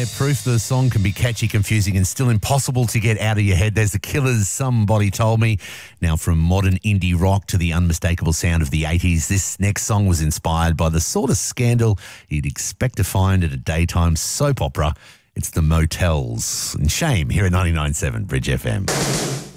Yeah, proof the song can be catchy, confusing and still impossible to get out of your head. There's the Killers, Somebody Told Me. Now from modern indie rock to the unmistakable sound of the 80s, this next song was inspired by the sort of scandal you'd expect to find at a daytime soap opera. It's the Motels. And Shame here at 99.7 Bridge FM.